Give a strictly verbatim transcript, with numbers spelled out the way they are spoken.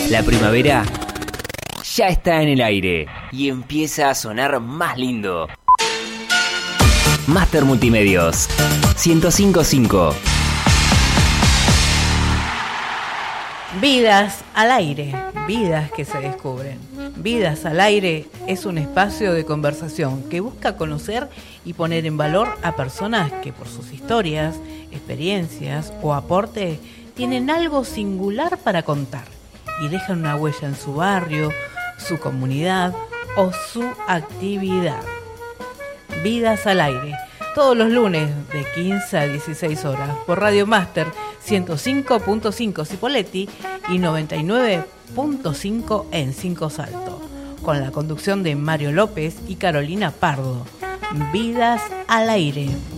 La primavera ya está en el aire y empieza a sonar más lindo. Master Multimedios ciento cinco punto cinco. Vidas al aire, vidas que se descubren. Vidas al aire es un espacio de conversación que busca conocer y poner en valor a personas que por sus historias, experiencias o aporte tienen algo singular para contar y dejan una huella en su barrio, su comunidad o su actividad. Vidas al aire, todos los lunes de quince a dieciséis horas por Radio Master ciento cinco punto cinco Cipolletti y noventa y nueve punto cinco en Cinco Salto, con la conducción de Mario López y Carolina Pardo. Vidas al aire.